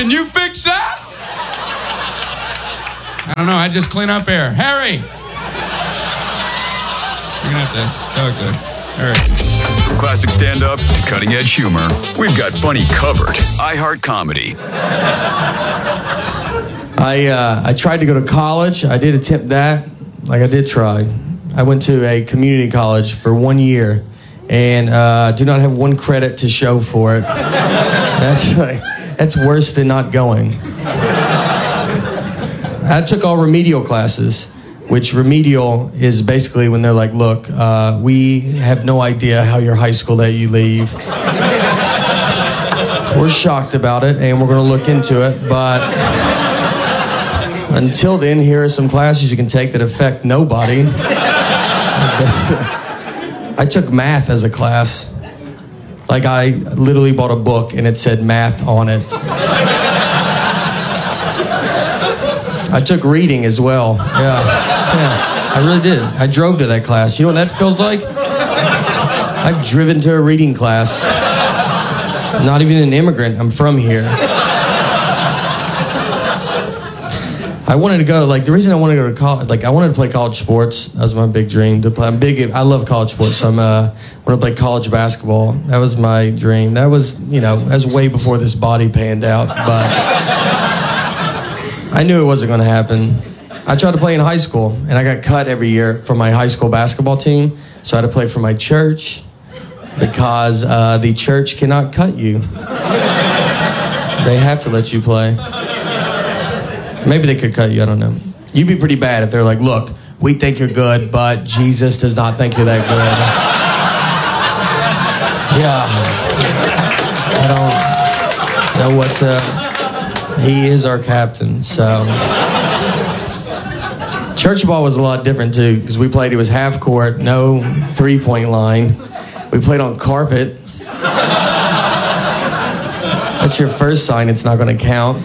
Can you fix that? I don't know. I just clean up air. Harry! You're going to have to talk to Harry. From classic stand-up to cutting-edge humor, we've got funny covered. iHeart Comedy. I tried to go to college. I did attempt that. I did try. I went to a community college for 1 year and do not have one credit to show for it. That's worse than not going. I took all remedial classes, which remedial is basically when they're like, look, we have no idea how your high school let you leave. We're shocked about it, and we're going to look into it, but until then, here are some classes you can take that affect nobody. I took math as a class. I literally bought a book, and it said math on it. I took reading as well. Yeah, I really did. I drove to that class. You know what that feels like? I've driven to a reading class. I'm not even an immigrant. I'm from here. I wanted to go, the reason I wanted to go to college, I wanted to play college sports. That was my big dream. I love college sports, so I want to play college basketball. That was my dream. That was way before this body panned out, but I knew it wasn't going to happen. I tried to play in high school, and I got cut every year from my high school basketball team, so I had to play for my church because the church cannot cut you. They have to let you play. Maybe they could cut you, I don't know. You'd be pretty bad if they're like, look, we think you're good, but Jesus does not think you're that good. Yeah. I don't know what to... He is our captain, so... Church ball was a lot different, too, because we played, it was half court, no three-point line. We played on carpet. That's your first sign it's not going to count.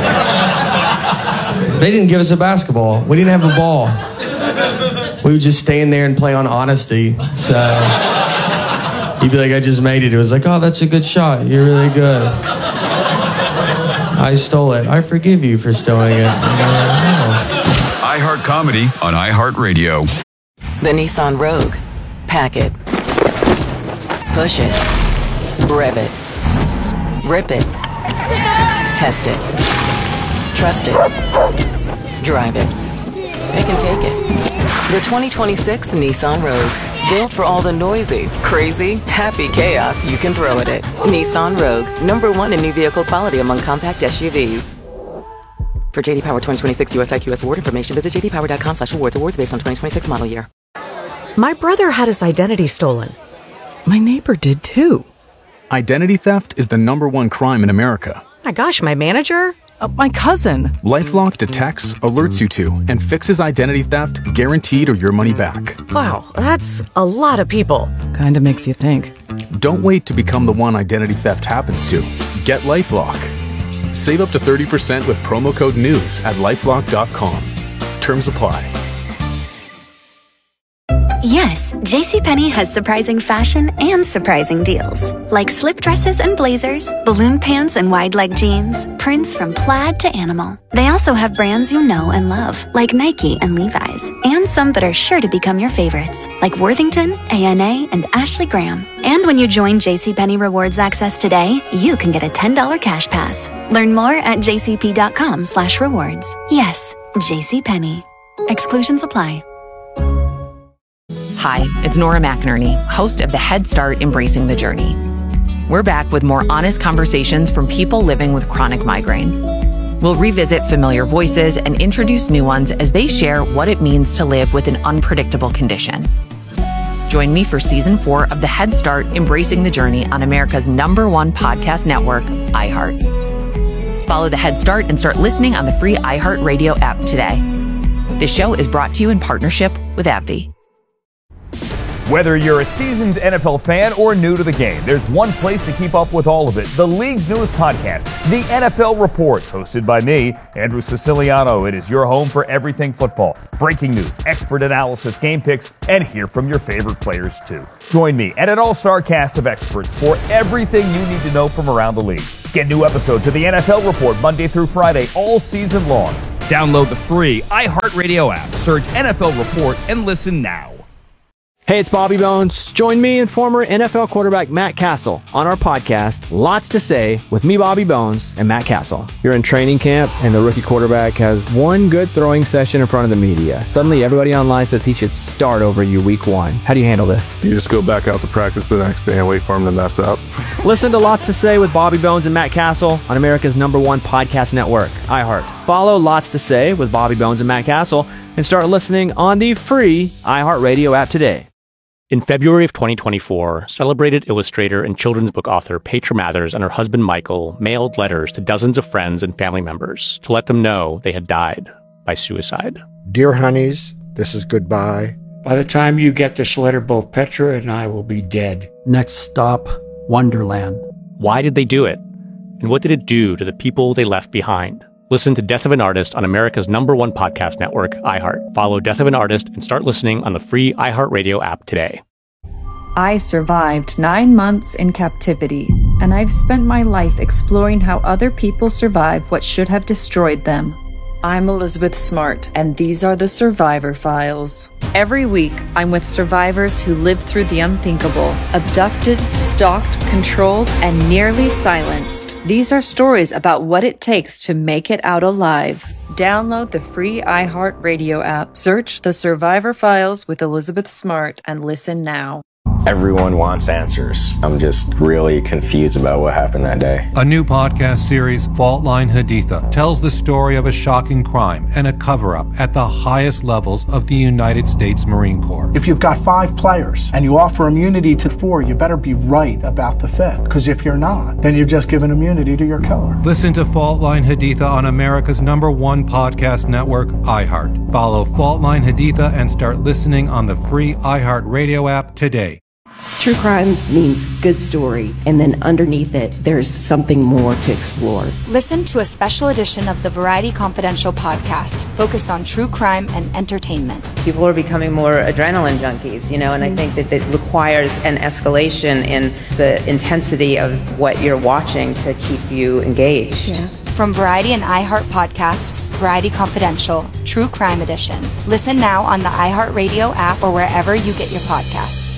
They didn't give us a basketball. We didn't have a ball. We would just stand there and play on honesty. So you'd be like, I just made it. It was like, oh, that's a good shot. You're really good. I stole it. I forgive you for stealing it. iHeart Comedy on iHeartRadio. The Nissan Rogue. Pack it. Push it. Rev it. Rip it. Test it. Trust it. Drive it. Pick and take it. The 2026 Nissan Rogue. Built for all the noisy, crazy, happy chaos you can throw at it. Nissan Rogue. #1 in new vehicle quality among compact SUVs. For J.D. Power 2026 US IQS award information, visit jdpower.com/awards. Awards based on 2026 model year. My brother had his identity stolen. My neighbor did too. Identity theft is the #1 crime in America. My gosh, my manager? My cousin. LifeLock detects, alerts you to, and fixes identity theft guaranteed or your money back. Wow, that's a lot of people. Kinda makes you think. Don't wait to become the one identity theft happens to. Get LifeLock. Save up to 30% with promo code NEWS at LifeLock.com. Terms apply. Yes, JCPenney has surprising fashion and surprising deals. Like slip dresses and blazers, balloon pants and wide leg jeans, prints from plaid to animal. They also have brands you know and love, like Nike and Levi's, and some that are sure to become your favorites, like Worthington, A&A, and Ashley Graham. And when you join JCPenney Rewards Access today, you can get a $10 cash pass. Learn more at jcp.com/rewards. Yes, JCPenney. Exclusions apply. Hi, it's Nora McInerney, host of the Head Start Embracing the Journey. We're back with more honest conversations from people living with chronic migraine. We'll revisit familiar voices and introduce new ones as they share what it means to live with an unpredictable condition. Join me for Season 4 of the Head Start Embracing the Journey on America's #1 podcast network, iHeart. Follow the Head Start and start listening on the free iHeartRadio app today. This show is brought to you in partnership with AbbVie. Whether you're a seasoned NFL fan or new to the game, there's one place to keep up with all of it. The league's newest podcast, The NFL Report, hosted by me, Andrew Siciliano. It is your home for everything football. Breaking news, expert analysis, game picks, and hear from your favorite players too. Join me and an all-star cast of experts for everything you need to know from around the league. Get new episodes of the NFL Report Monday through Friday all season long. Download the free iHeartRadio app. Search NFL Report and listen now. Hey, it's Bobby Bones. Join me and former NFL quarterback Matt Castle on our podcast, Lots to Say, with me, Bobby Bones, and Matt Castle. You're in training camp, and the rookie quarterback has one good throwing session in front of the media. Suddenly, everybody online says he should start over you week one. How do you handle this? You just go back out to practice the next day and wait for him to mess up. Listen to Lots to Say with Bobby Bones and Matt Castle on America's #1 podcast network, iHeart. Follow Lots to Say with Bobby Bones and Matt Castle and start listening on the free iHeartRadio app today. In February of 2024, celebrated illustrator and children's book author Petra Mathers and her husband Michael mailed letters to dozens of friends and family members to let them know they had died by suicide. Dear honeys, this is goodbye. By the time you get this letter, both Petra and I will be dead. Next stop, Wonderland. Why did they do it? And what did it do to the people they left behind? Listen to Death of an Artist on America's #1 podcast network, iHeart. Follow Death of an Artist and start listening on the free iHeartRadio app today. I survived 9 months in captivity, and I've spent my life exploring how other people survive what should have destroyed them. I'm Elizabeth Smart, and these are the Survivor Files. Every week, I'm with survivors who lived through the unthinkable, abducted, stalked, controlled, and nearly silenced. These are stories about what it takes to make it out alive. Download the free iHeartRadio app, search The Survivor Files with Elizabeth Smart, and listen now. Everyone wants answers. I'm just really confused about what happened that day. A new podcast series, Fault Line Haditha, tells the story of a shocking crime and a cover-up at the highest levels of the United States Marine Corps. If you've got 5 players and you offer immunity to 4, you better be right about the 5th. Because if you're not, then you've just given immunity to your killer. Listen to Fault Line Haditha on America's #1 podcast network, iHeart. Follow Fault Line Haditha and start listening on the free iHeartRadio app today. True crime means good story, and then underneath it, there's something more to explore. Listen to a special edition of the Variety Confidential podcast focused on true crime and entertainment. People are becoming more adrenaline junkies, and I think that it requires an escalation in the intensity of what you're watching to keep you engaged. Yeah. From Variety and iHeart podcasts, Variety Confidential, True Crime Edition. Listen now on the iHeartRadio app or wherever you get your podcasts.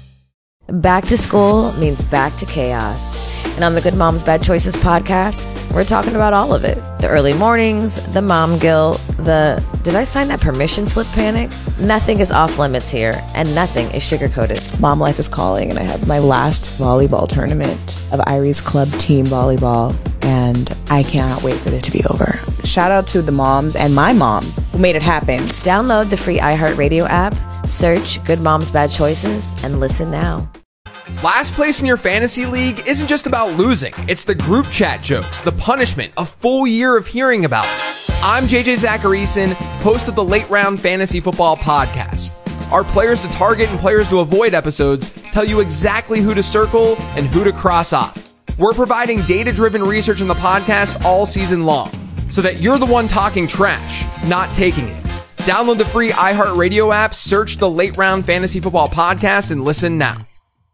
Back to school means back to chaos. And on the Good Moms Bad Choices podcast, we're talking about all of it. The early mornings, the mom guilt, the did I sign that permission slip panic? Nothing is off limits here, and nothing is sugar-coated. Mom life is calling, and I have my last volleyball tournament of Irie's Club Team Volleyball, and I cannot wait for it to be over. Shout out to the moms and my mom who made it happen. Download the free iHeartRadio app, search Good Moms Bad Choices, and listen now. Last place in your fantasy league isn't just about losing. It's the group chat jokes, the punishment, a full year of hearing about it. I'm JJ Zacharyson, host of the Late Round Fantasy Football Podcast. Our Players to Target and Players to Avoid episodes tell you exactly who to circle and who to cross off. We're providing data-driven research in the podcast all season long, so that you're the one talking trash, not taking it. Download the free iHeartRadio app, search the Late Round Fantasy Football Podcast, and listen now.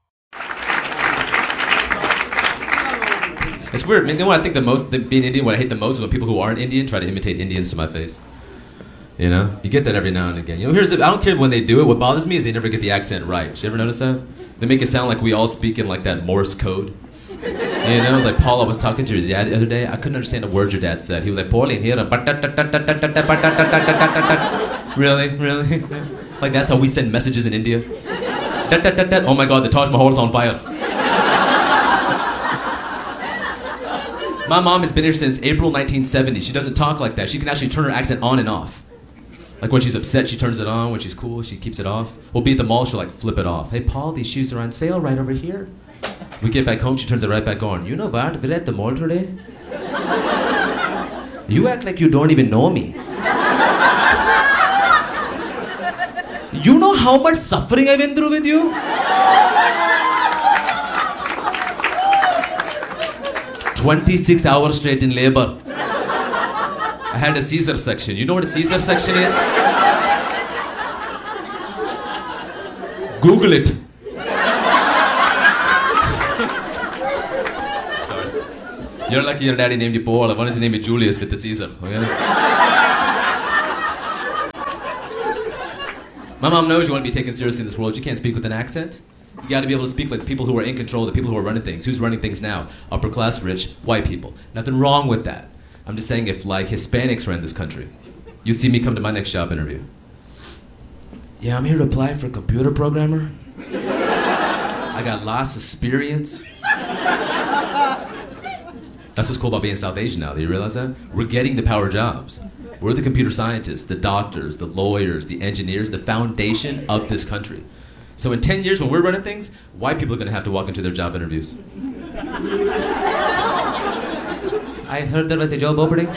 It's weird. You know what I think the most, being Indian, what I hate the most is when people who aren't Indian try to imitate Indians to my face. You know? You get that every now and again. I don't care when they do it. What bothers me is they never get the accent right. Did you ever notice that? They make it sound like we all speak in like that Morse code. You know, it was like Paul, I was talking to your dad the other day. I couldn't understand a word your dad said. He was like, Pauline, here. Really? Like that's how we send messages in India? Oh my God, the Taj Mahal is on fire. My mom has been here since April 1970. She doesn't talk like that. She can actually turn her accent on and off. Like when she's upset, she turns it on. When she's cool, she keeps it off. We'll be at the mall, she'll like flip it off. Hey, Paul, these shoes are on sale right over here. We get back home, she turns it right back on. You know what? We're at the mall today. You act like you don't even know me. You know how much suffering I've been through with you? 26 hours straight in labor. I had a Caesar section. You know what a Caesar section is? Google it. You're lucky your daddy named you Paul. Why don't you name you Julius with the Caesar? Okay? My mom knows you want to be taken seriously in this world. You can't speak with an accent. You got to be able to speak like the people who are in control, the people who are running things. Who's running things now? Upper class, rich, white people. Nothing wrong with that. I'm just saying if like Hispanics ran this country, you'd see me come to my next job interview. Yeah, I'm here to apply for computer programmer. I got lots of experience. That's what's cool about being South Asian now. Do you realize that? We're getting the power jobs. We're the computer scientists, the doctors, the lawyers, the engineers, the foundation of this country. So in 10 years when we're running things, white people are going to have to walk into their job interviews. I heard there was a job opening.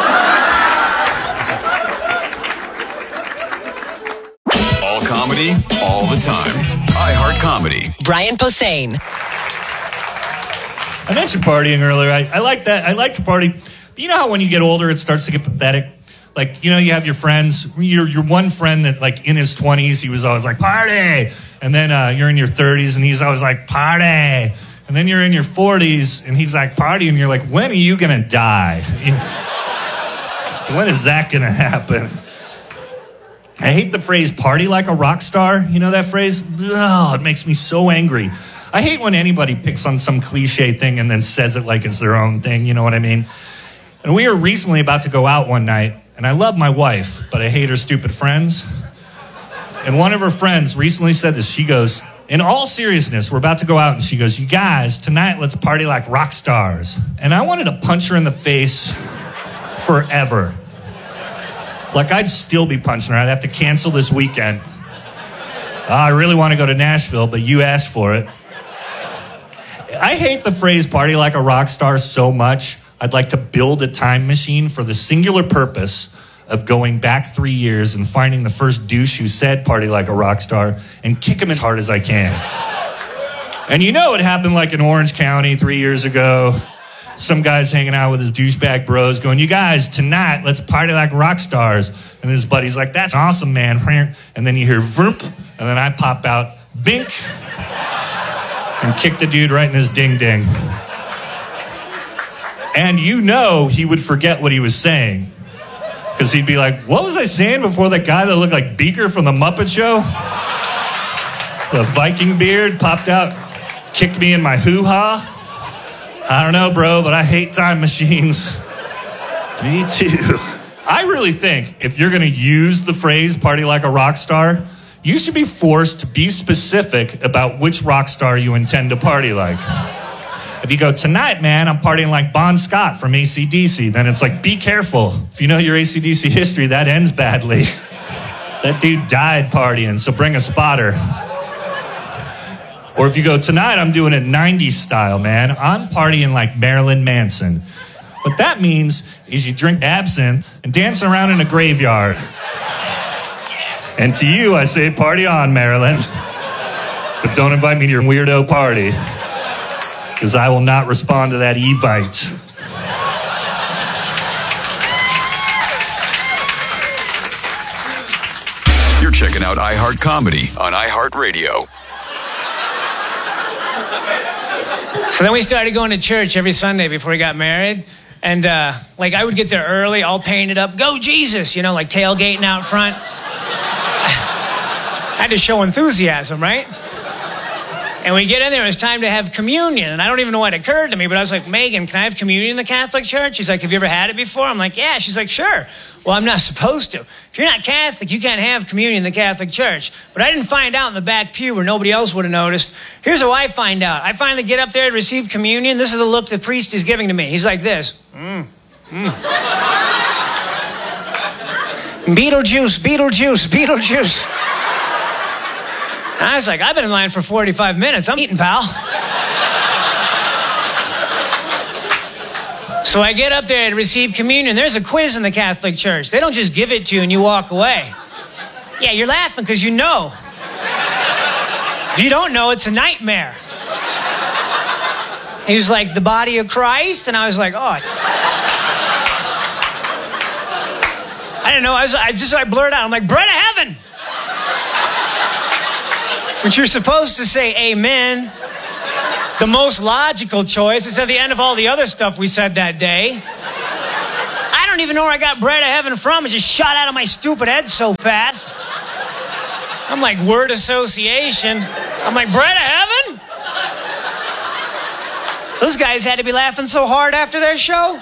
All comedy, all the time. iHeart Comedy. Brian Posehn. I mentioned partying earlier. I like that. I like to party. But you know how when you get older, it starts to get pathetic? Like, you know, you have your friends. Your one friend that, like, in his 20s, he was always like, party! And then you're in your 30s, and he's always like, party! And then you're in your 40s, and he's like, party, and you're like, when are you going to die? When is that going to happen? I hate the phrase, party like a rock star. You know that phrase? Ugh, it makes me so angry. I hate when anybody picks on some cliche thing and then says it like it's their own thing, you know what I mean? And we were recently about to go out one night, and I love my wife, but I hate her stupid friends. And one of her friends recently said this. She goes, in all seriousness, we're about to go out, and she goes, you guys, tonight let's party like rock stars. And I wanted to punch her in the face forever. Like, I'd still be punching her. I'd have to cancel this weekend. I really want to go to Nashville, but you asked for it. I hate the phrase party like a rock star so much, I'd like to build a time machine for the singular purpose of going back 3 years and finding the first douche who said party like a rock star and kick him as hard as I can. And you know it happened like in Orange County 3 years ago. Some guy's hanging out with his douchebag bros going, you guys, tonight, let's party like rock stars. And his buddy's like, that's awesome, man. And then you hear vroom, and then I pop out, bink, and kick the dude right in his ding-ding. And you know he would forget what he was saying. Because he'd be like, what was I saying before that guy that looked like Beaker from the Muppet Show? The Viking beard popped out, kicked me in my hoo-ha. I don't know, bro, but I hate time machines. Me too. I really think if you're going to use the phrase party like a rock star, you should be forced to be specific about which rock star you intend to party like. If you go, tonight, man, I'm partying like Bon Scott from AC/DC, then it's like, be careful. If you know your AC/DC history, that ends badly. That dude died partying, so bring a spotter. Or if you go, tonight I'm doing it 90s style, man. I'm partying like Marilyn Manson. What that means is you drink absinthe and dance around in a graveyard. And to you, I say, party on, Marilyn. But don't invite me to your weirdo party, because I will not respond to that evite. You're checking out iHeart Comedy on iHeartRadio. So then we started going to church every Sunday before we got married. And, I would get there early, all painted up. Go, Jesus! You know, like tailgating out front. I had to show enthusiasm, right? And we get in there, it was time to have communion. And I don't even know what occurred to me, but I was like, Megan, can I have communion in the Catholic Church? She's like, have you ever had it before? I'm like, yeah. She's like, sure. Well, I'm not supposed to. If you're not Catholic, you can't have communion in the Catholic Church. But I didn't find out in the back pew where nobody else would have noticed. Here's how I find out. I finally get up there to receive communion. This is the look the priest is giving to me. He's like this. Beetlejuice, Beetlejuice, Beetlejuice. And I was like, I've been in line for 45 minutes. I'm eating, pal. So I get up there to receive communion. There's a quiz in the Catholic Church. They don't just give it to you and you walk away. Yeah, you're laughing because you know. If you don't know, it's a nightmare. He's like, the body of Christ? And I was like, oh. I didn't know. I blurred out. I'm like, bread of heaven. But you're supposed to say amen. The most logical choice is at the end of all the other stuff we said that day. I don't even know where I got bread of heaven from. It just shot out of my stupid head so fast. I'm like, word association. I'm like, bread of heaven? Those guys had to be laughing so hard after their show.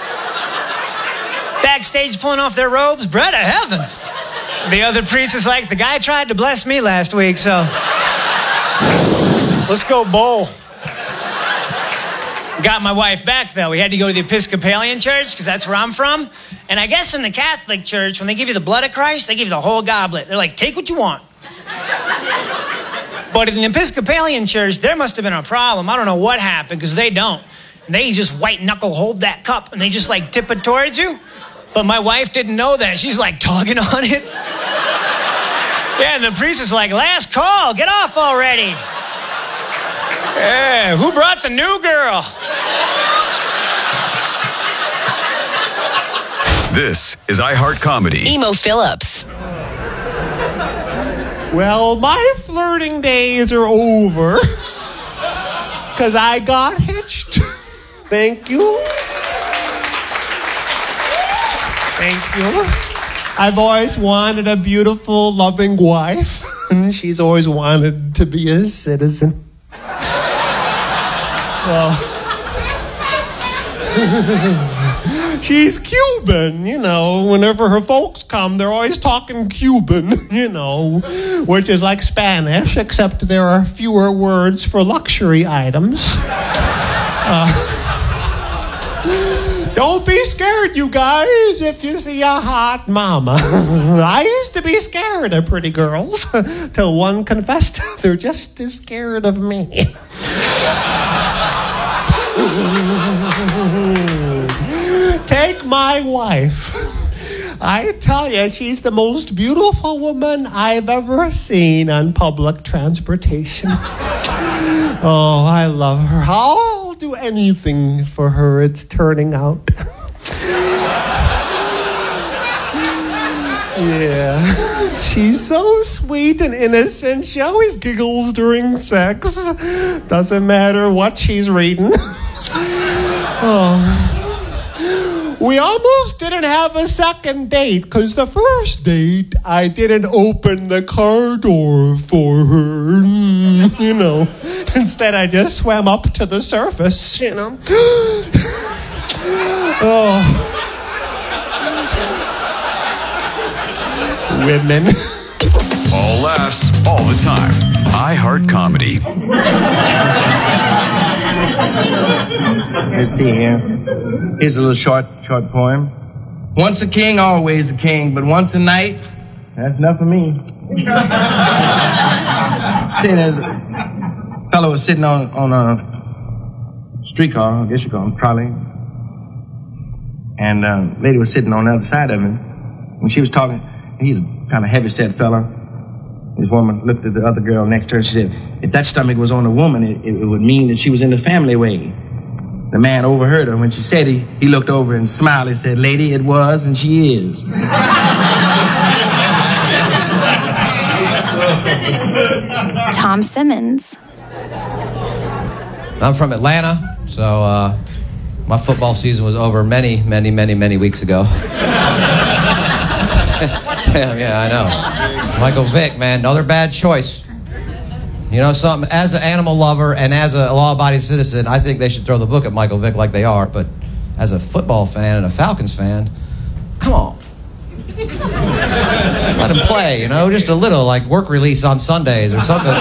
Backstage pulling off their robes, bread of heaven. The other priest is like, the guy tried to bless me last week, so let's go bowl. Got my wife back, though. We had to go to the Episcopalian church, because that's where I'm from. And I guess in the Catholic church, when they give you the blood of Christ, they give you the whole goblet. They're like, take what you want. But in the Episcopalian church, there must have been a problem. I don't know what happened, because they don't. And they just white knuckle hold that cup, and they just like tip it towards you. But my wife didn't know that. She's like tugging on it. Yeah, and the priest is like, last call, get off already. Yeah, who brought the new girl? This is iHeart Comedy. Emo Phillips. Well, my flirting days are over. Because I got hitched. Thank you. Thank you. I've always wanted a beautiful, loving wife. And she's always wanted to be a citizen. Well, she's Cuban, you know. Whenever her folks come, they're always talking Cuban, you know, which is like Spanish, except there are fewer words for luxury items. Don't be scared, you guys, if you see a hot mama. I used to be scared of pretty girls, till one confessed they're just as scared of me. Take my wife. I tell you, she's the most beautiful woman I've ever seen on public transportation. Oh, I love her. I'll do anything for her, it's turning out. Yeah. She's so sweet and innocent. She always giggles during sex. Doesn't matter what she's reading. Oh. We almost didn't have a second date, because the first date, I didn't open the car door for her, you know. Instead, I just swam up to the surface, you know. Oh. Women. All laughs, all the time. iHeart Comedy. Let's see here. Here's a little short poem. Once a king, always a king, but once a knight, that's enough for me. See, there's a fellow was sitting on a streetcar, I guess you call him, trolley, and a lady was sitting on the other side of him. When she was talking, he's a kind of heavy-set fella. This woman looked at the other girl next to her and she said, if that stomach was on a woman, it would mean that she was in the family way. The man overheard her. When she said he looked over and smiled and said, lady, it was and she is. Tom Simmons. I'm from Atlanta, so my football season was over many weeks ago. Yeah, I know. Michael Vick, man, another bad choice. You know something? As an animal lover and as a law-abiding citizen, I think they should throw the book at Michael Vick like they are. But as a football fan and a Falcons fan, come on. Let him play, you know, just a little, like work release on Sundays or something.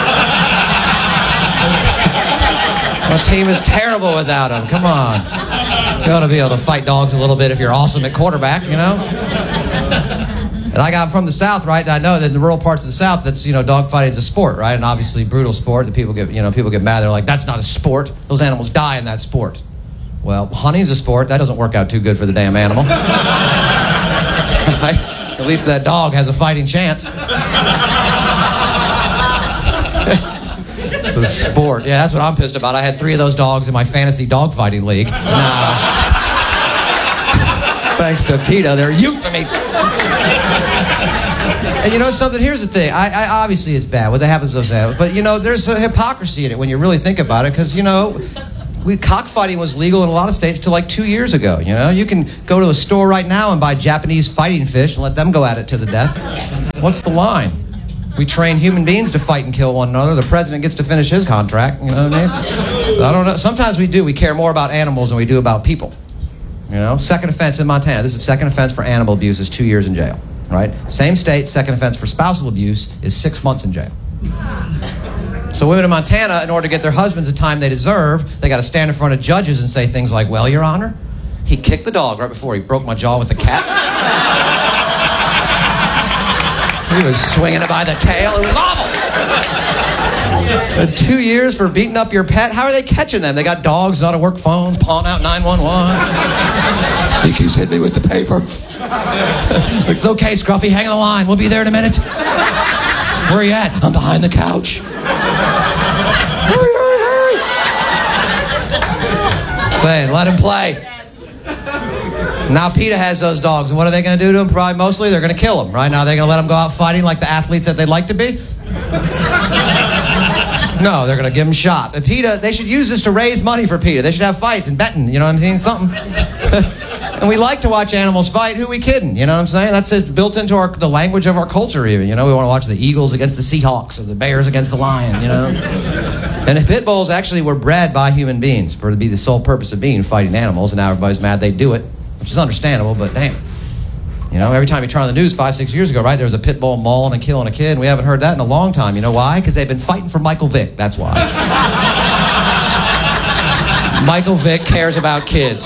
My team is terrible without him. Come on. You ought to be able to fight dogs a little bit if you're awesome at quarterback, you know? And I got from the South, right? And I know that in the rural parts of the South, that's, you know, dogfighting is a sport, right? And obviously brutal sport. The people get mad. They're like, that's not a sport. Those animals die in that sport. Well, hunting's a sport. That doesn't work out too good for the damn animal. Right? At least that dog has a fighting chance. It's a sport. Yeah, that's what I'm pissed about. I had 3 of those dogs in my fantasy dogfighting league. Thanks to PETA, they're euthanasia. And you know something? Here's the thing. I obviously it's bad. What happens is bad. But you know, there's a hypocrisy in it when you really think about it. Because you know, cockfighting was legal in a lot of states till like 2 years ago. You know, you can go to a store right now and buy Japanese fighting fish and let them go at it to the death. What's the line? We train human beings to fight and kill one another. The president gets to finish his contract. You know what I mean? I don't know. Sometimes we do. We care more about animals than we do about people. You know, second offense in Montana. This is second offense for animal abuse is 2 years in jail. Right? Same state, second offense for spousal abuse is 6 months in jail. So women in Montana, in order to get their husbands the time they deserve, they got to stand in front of judges and say things like, well, Your Honor, he kicked the dog right before he broke my jaw with the cat. He was swinging it by the tail. It was awful. 2 years for beating up your pet? How are they catching them? They got dogs, not to work phones, pawing out 911. He keeps hitting me with the paper. It's okay, Scruffy, hang on the line. We'll be there in a minute. Where are you at? I'm behind the couch. Hurry, hurry, hurry. Saying, let him play. Now PETA has those dogs, and what are they going to do to them? Probably mostly they're going to kill them. Right now, they're going to let them go out fighting like the athletes that they'd like to be? No, they're going to give them shots. And PETA, they should use this to raise money for PETA. They should have fights and betting. You know what I'm saying? Something. And we like to watch animals fight. Who are we kidding? You know what I'm saying? That's built into the language of our culture even. You know, we want to watch the Eagles against the Seahawks or the Bears against the Lion, you know? And the pit bulls actually were bred by human beings for to be the sole purpose of being fighting animals, and now everybody's mad they do it, which is understandable, but damn. You know, every time you turn on the news 5-6 years ago, right, there was a pit bull mauling and killing a kid, and we haven't heard that in a long time. You know why? Because they've been fighting for Michael Vick. That's why. Michael Vick cares about kids.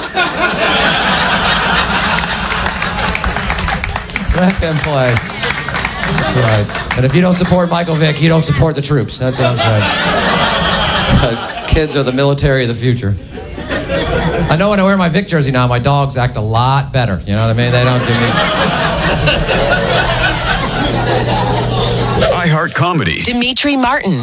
Let them play. That's right. And if you don't support Michael Vick, you don't support the troops. That's what I'm saying. Because kids are the military of the future. I know when I wear my Vic jersey now, my dogs act a lot better. You know what I mean? They don't give me... iHeart Comedy. Dimitri Martin.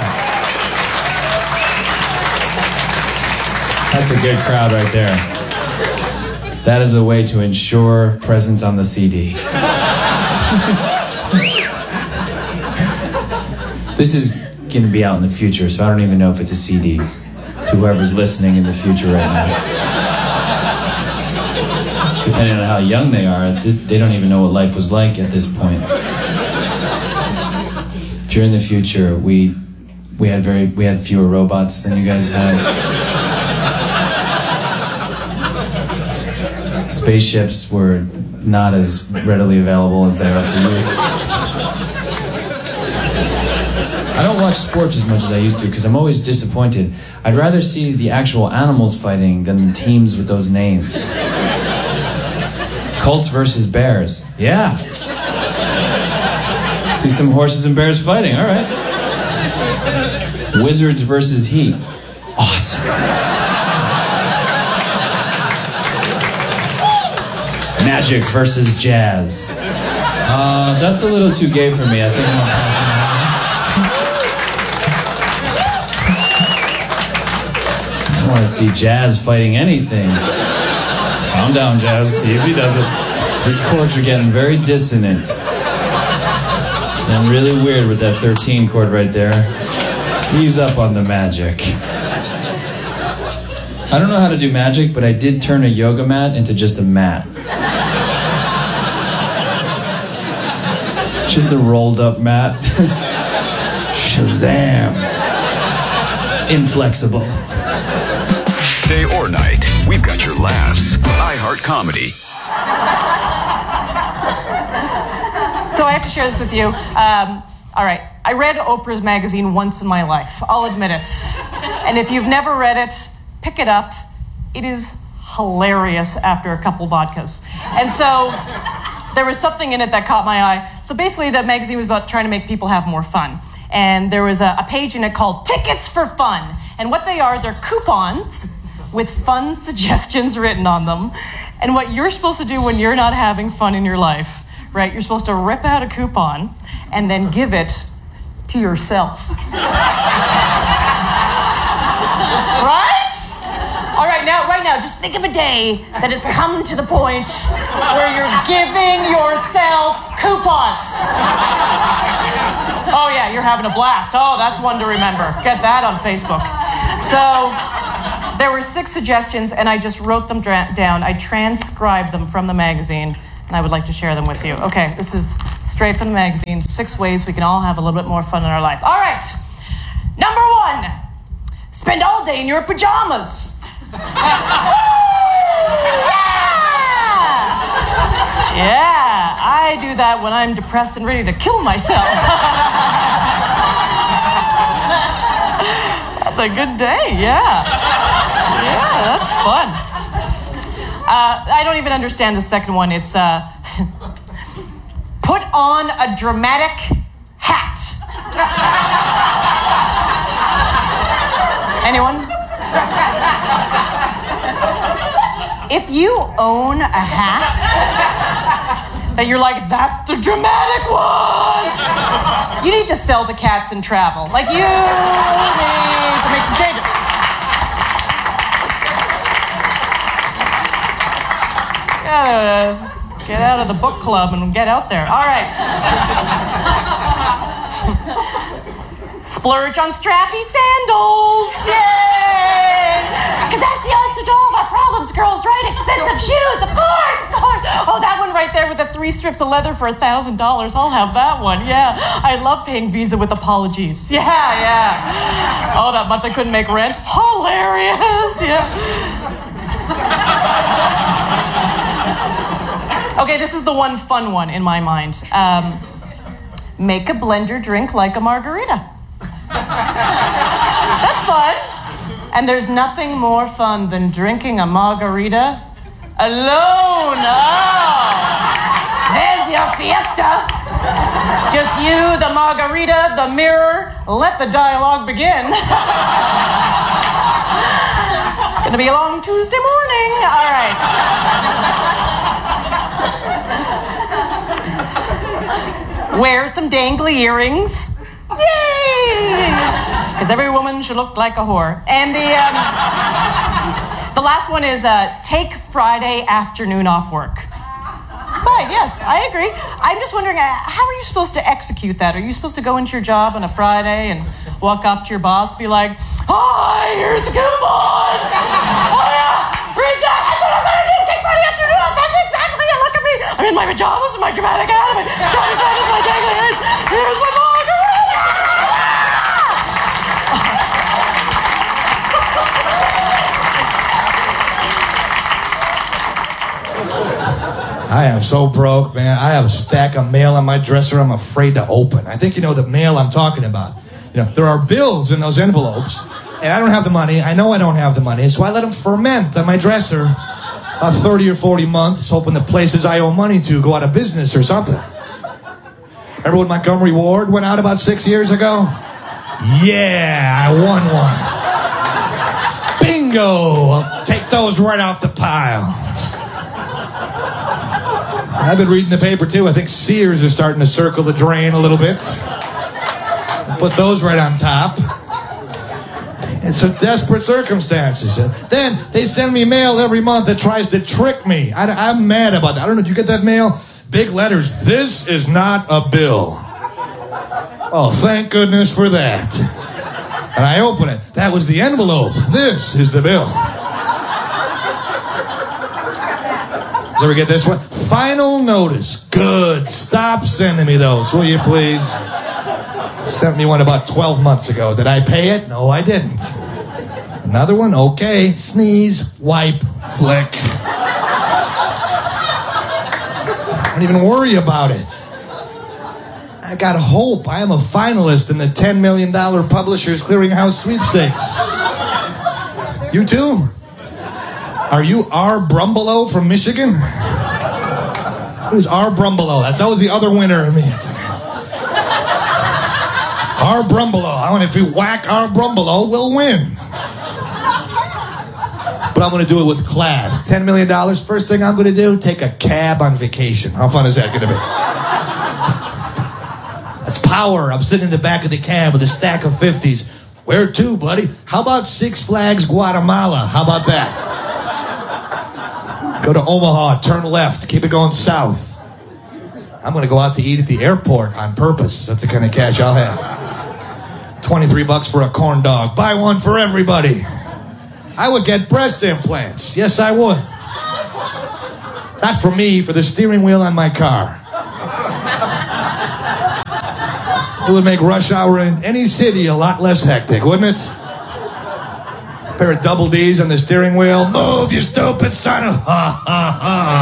That's a good crowd right there. That is a way to ensure presence on the CD. This is going to be out in the future, so I don't even know if it's a CD. To whoever's listening in the future right now. Depending on how young they are, they don't even know what life was like at this point. If you're in the future, we had fewer robots than you guys had. Spaceships were not as readily available as they are for you. I don't watch sports as much as I used to because I'm always disappointed. I'd rather see the actual animals fighting than the teams with those names. Colts versus Bears. Yeah. See some horses and bears fighting. All right. Wizards versus Heat. Awesome. Magic versus Jazz. That's a little too gay for me. I think I'm passing on. I don't want to see Jazz fighting anything. Calm down, Jazz. Easy does it. These chords are getting very dissonant. And really weird with that 13 chord right there. Ease up on the magic. I don't know how to do magic, but I did turn a yoga mat into just a mat. Just a rolled up mat. Shazam. Inflexible. Day or night, we've got your laughs. iHeart Comedy. So I have to share this with you. All right, I read Oprah's magazine once in my life. I'll admit it. And if you've never read it, pick it up. It is hilarious after a couple vodkas. And so there was something in it that caught my eye. So basically that magazine was about trying to make people have more fun. And there was a page in it called Tickets for Fun. And what they are, they're coupons with fun suggestions written on them. And what you're supposed to do when you're not having fun in your life, right? You're supposed to rip out a coupon and then give it to yourself. Right? All right, right now, just think of a day that it's come to the point where you're giving yourself coupons. Oh, yeah, you're having a blast. Oh, that's one to remember. Get that on Facebook. So, there were 6 suggestions, and I just wrote them down. I transcribed them from the magazine, and I would like to share them with you. Okay, this is straight from the magazine. 6 ways we can all have a little bit more fun in our life. All right. Number 1, spend all day in your pajamas. Yeah, I do that when I'm depressed and ready to kill myself. That's a good day, yeah. Yeah, that's fun. I don't even understand the second one. It's put on a dramatic hat. Anyone? If you own a hat that you're like, that's the dramatic one, you need to sell the cats and travel. Like, you need to make some changes. Gotta get out of the book club and get out there. All right. Splurge on strappy sandals. Yay! Because that's the answer to all of our problems, girls, right? Expensive shoes, of course. Oh, that one right there with the 3 strips of leather for $1,000. I'll have that one, yeah. I love paying Visa with apologies. Yeah. Oh, that month I couldn't make rent. Hilarious, yeah. Okay, this is the one fun one in my mind. Make a blender drink like a margarita. That's fun. And there's nothing more fun than drinking a margarita alone. Oh, there's your fiesta. Just you, the margarita, the mirror. Let the dialogue begin. It's going to be a long Tuesday morning. All right. Wear some dangly earrings. Yay! Because every woman should look like a whore. And the last one is take Friday afternoon off work. Fine, yes, I agree. I'm just wondering, how are you supposed to execute that? Are you supposed to go into your job on a Friday and walk up to your boss, be like, hi, here's a coupon! Oh yeah, read that! That's what I'm going to do! Take Friday afternoon off! That's exactly it! Look at me! I'm in my pajamas and my dramatic hat, my strappy sandals, my dangly ears. Here's my margarita! I am so broke, man. I have a stack of mail on my dresser I'm afraid to open. I think you know the mail I'm talking about. You know, there are bills in those envelopes, and I don't have the money. I know I don't have the money, so I let them ferment on my dresser about 30 or 40 months, hoping the places I owe money to go out of business or something. Remember when Montgomery Ward went out about 6 years ago? Yeah, I won one. Bingo! I'll take those right off the pile. I've been reading the paper, too. I think Sears is starting to circle the drain a little bit. Put those right on top. It's so desperate circumstances. Then they send me mail every month that tries to trick me. I'm mad about that. I don't know, did you get that mail? Big letters, this is not a bill. Oh, thank goodness for that. And I open it. That was the envelope. This is the bill. Did you ever get this one? Final notice. Good. Stop sending me those, will you please? Sent me one about 12 months ago. Did I pay it? No, I didn't. Another one? Okay. Sneeze, wipe, flick. Don't even worry about it. I got hope. I am a finalist in the $10 million Publishers Clearinghouse sweepstakes. You too? Are you R. Brumbelow from Michigan? Who's R. Brumbelow? That's always the other winner of me. R. Brumbelow. I want if you whack R. Brumbelow, we'll win. But I'm going to do it with class. $10 million. First thing I'm going to do, take a cab on vacation. How fun is that going to be? That's power. I'm sitting in the back of the cab with a stack of 50s. Where to, buddy? How about Six Flags Guatemala? How about that? Go to Omaha, turn left, keep it going south. I'm going to go out to eat at the airport on purpose. That's the kind of cash I'll have. $23 for a corn dog. Buy one for everybody. I would get breast implants. Yes, I would. Not for me, for the steering wheel on my car. It would make rush hour in any city a lot less hectic, wouldn't it? A pair of double D's on the steering wheel. Move, you stupid son of... Ha, ha,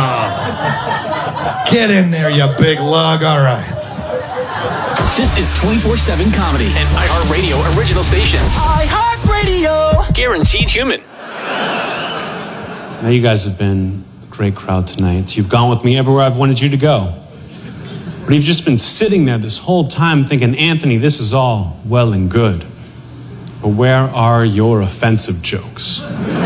ha. Get in there, you big lug. All right. This is 24/7 comedy, an iHeartRadio original station. iHeartRadio. Guaranteed human. Now, you guys have been a great crowd tonight. You've gone with me everywhere I've wanted you to go. But you've just been sitting there this whole time thinking, Anthony, this is all well and good. But where are your offensive jokes?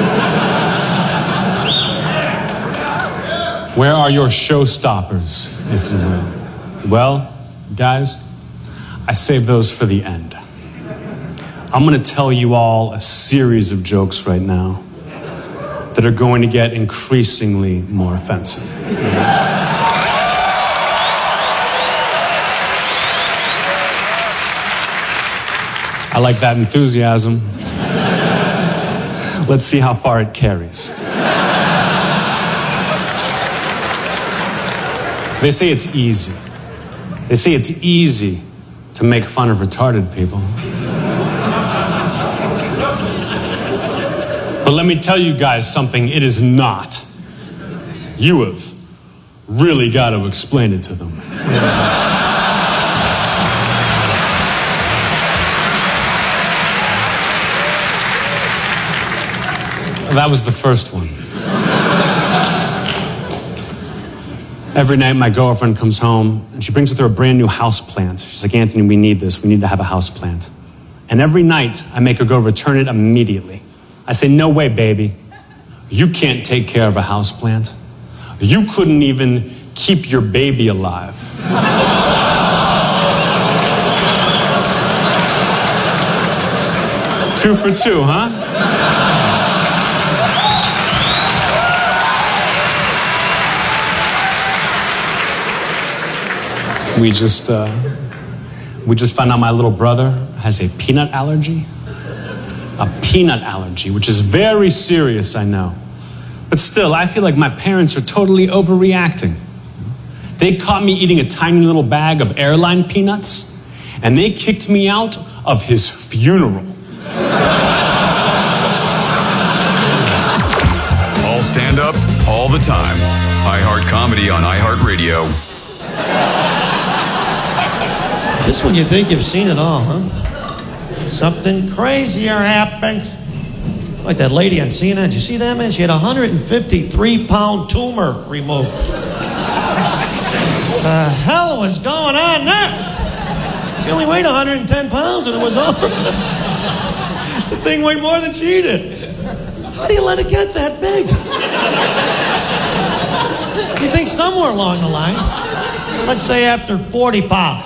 Where are your showstoppers, if you will? Well, guys, I saved those for the end. I'm going to tell you all a series of jokes right now that are going to get increasingly more offensive. I like that enthusiasm. Let's see how far it carries. They say it's easy. They say it's easy to make fun of retarded people. But let me tell you guys something, it is not. You have really got to explain it to them. That was the first one. Every night my girlfriend comes home and she brings with her a brand new house plant. She's like, Anthony, we need this. We need to have a house plant. And every night I make her go return it immediately. I say, no way, baby. You can't take care of a house plant. You couldn't even keep your baby alive. 2 for 2, huh? We just found out my little brother has a peanut allergy. A peanut allergy, which is very serious, I know. But still, I feel like my parents are totally overreacting. They caught me eating a tiny little bag of airline peanuts, and they kicked me out of his funeral. All stand up, all the time. iHeart Comedy on iHeartRadio. Just when you think you've seen it all, huh? Something crazier happens. Like that lady on CNN. Did you see that, man? She had a 153-pound tumor removed. The hell was going on there? She only weighed 110 pounds and it was over. The thing weighed more than she did. How do you let it get that big? You think somewhere along the line, let's say after 40 pounds.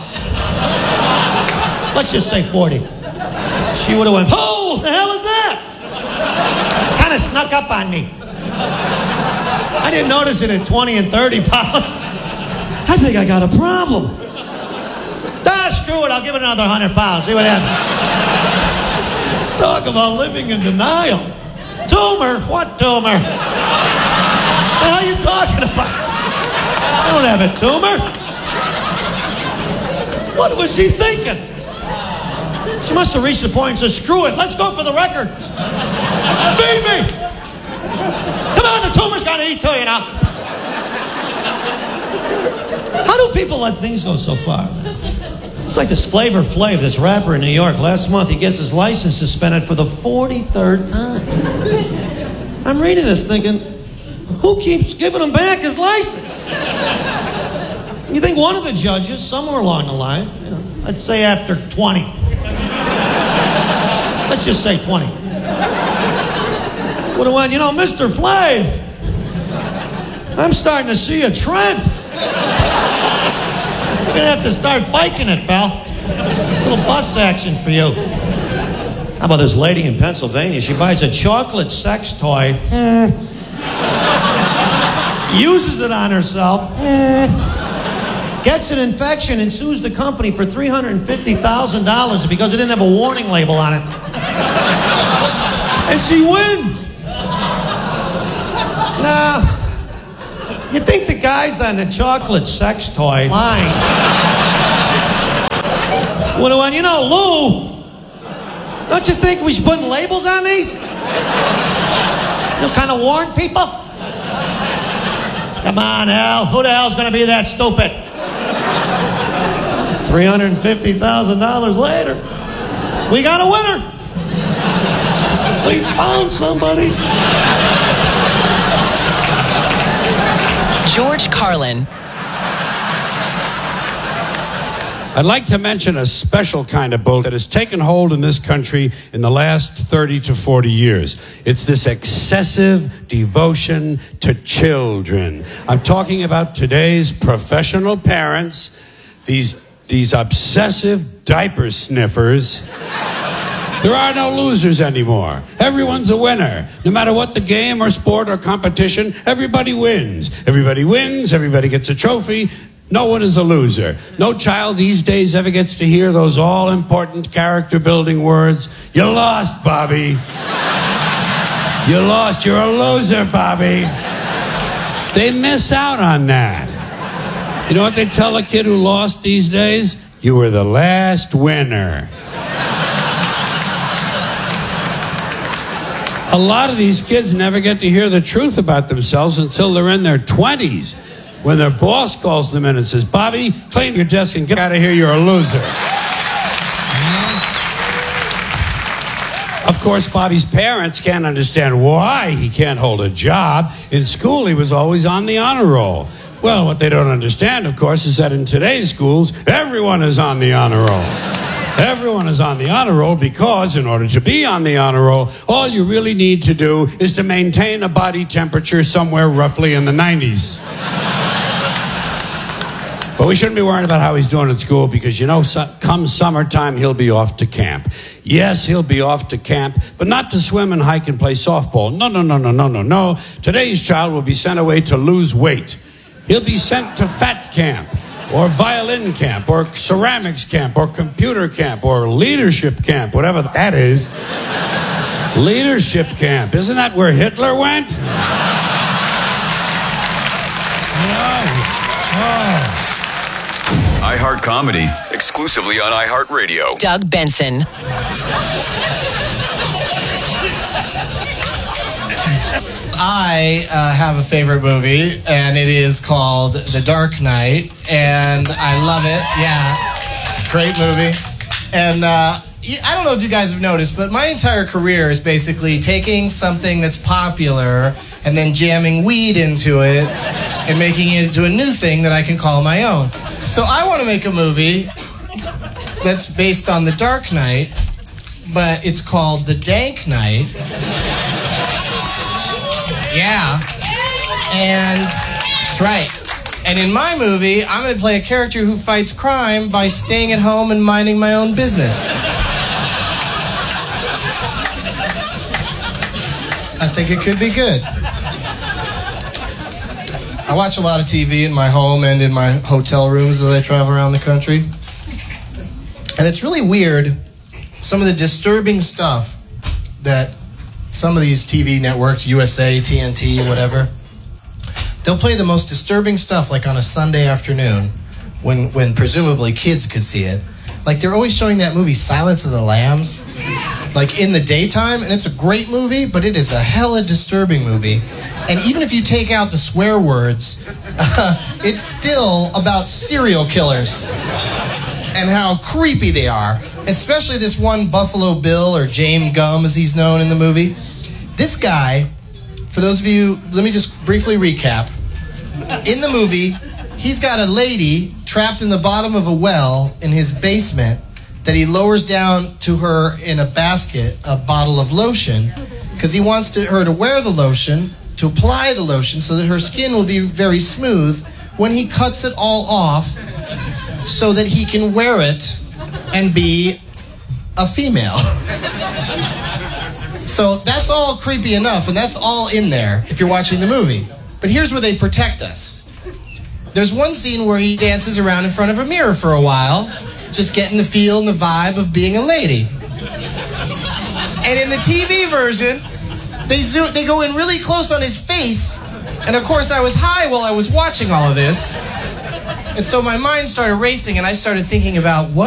Let's just say 40. She would have went, oh, the hell is that? Kind of snuck up on me. I didn't notice it at 20 and 30 pounds. I think I got a problem. Screw it, I'll give it another 100 pounds. See what happens. Talk about living in denial. Tumor? What tumor? What the hell are you talking about? I don't have a tumor. What was she thinking? She must have reached the point and said, screw it, let's go for the record. Beat me. Come on, the tumor's got to eat too, you know. How do people let things go so far? It's like this Flavor Flav, this rapper in New York. Last month, he gets his license suspended for the 43rd time. I'm reading this thinking, who keeps giving him back his license? You think one of the judges, somewhere along the line, you know, let's say after 20. Let's just say 20. Would have went, you know, Mr. Flav, I'm starting to see a trend. You're going to have to start biking it, pal. A little bus action for you. How about this lady in Pennsylvania? She buys a chocolate sex toy. uses it on herself, gets an infection and sues the company for $350,000 because it didn't have a warning label on it. And she wins. Now, you think the guys on the chocolate sex toy line would have went, you know, Lou, don't you think we should put labels on these? You know, kind of warn people? Come on, Al. Who the hell's going to be that stupid? $350,000 later, we got a winner. We found somebody. George Carlin. I'd like to mention a special kind of bull that has taken hold in this country in the last 30 to 40 years. It's this excessive devotion to children. I'm talking about today's professional parents, these obsessive diaper sniffers. There are no losers anymore. Everyone's a winner. No matter what the game or sport or competition, everybody wins. Everybody wins, everybody gets a trophy. No one is a loser. No child these days ever gets to hear those all-important character-building words. You lost, Bobby. You lost. You're a loser, Bobby. They miss out on that. You know what they tell a kid who lost these days? You were the last winner. A lot of these kids never get to hear the truth about themselves until they're in their 20s. When their boss calls them in and says, Bobby, clean your desk and get out of here, you're a loser. Of course, Bobby's parents can't understand why he can't hold a job. In school, he was always on the honor roll. Well, what they don't understand, of course, is that in today's schools, everyone is on the honor roll. Everyone is on the honor roll because in order to be on the honor roll, all you really need to do is to maintain a body temperature somewhere roughly in the 90s. But we shouldn't be worrying about how he's doing at school because, you know, come summertime, he'll be off to camp. Yes, he'll be off to camp, but not to swim and hike and play softball. No. Today's child will be sent away to lose weight. He'll be sent to fat camp, or violin camp, or ceramics camp, or computer camp, or leadership camp, whatever that is. Leadership camp. Isn't that where Hitler went? iHeart Comedy, exclusively on iHeartRadio. Doug Benson. I have a favorite movie, and it is called The Dark Knight, and I love it. Yeah, great movie. And I don't know if you guys have noticed, but my entire career is basically taking something that's popular and then jamming weed into it and making it into a new thing that I can call my own. So I want to make a movie that's based on The Dark Knight, but it's called The Dank Knight. Yeah. And that's right. And in my movie, I'm going to play a character who fights crime by staying at home and minding my own business. I think it could be good. I watch a lot of TV in my home and in my hotel rooms as I travel around the country. And it's really weird, some of the disturbing stuff that some of these TV networks, USA, TNT, whatever, they'll play the most disturbing stuff like on a Sunday afternoon when presumably kids could see it. Like they're always showing that movie Silence of the Lambs, like in the daytime, and it's a great movie, but it is a hella disturbing movie. And even if you take out the swear words, it's still about serial killers and how creepy they are. Especially this one Buffalo Bill, or James Gum as he's known in the movie. This guy, for those of you, let me just briefly recap. In the movie, he's got a lady trapped in the bottom of a well in his basement that he lowers down to her in a basket, a bottle of lotion, because he wants her to wear the lotion, to apply the lotion so that her skin will be very smooth when he cuts it all off so that he can wear it and be a female. So that's all creepy enough, and that's all in there if you're watching the movie. But here's where they protect us. There's one scene where he dances around in front of a mirror for a while, just getting the feel and the vibe of being a lady. And in the TV version, they go in really close on his face. And of course, I was high while I was watching all of this. And so my mind started racing, and I started thinking about what